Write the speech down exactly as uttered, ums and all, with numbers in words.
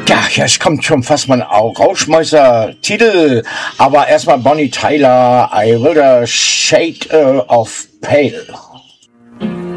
Ja, jetzt kommt schon fast mein Rauschmeister-Titel, aber erstmal Bonnie Tyler, I Will the Shade uh, of Pale.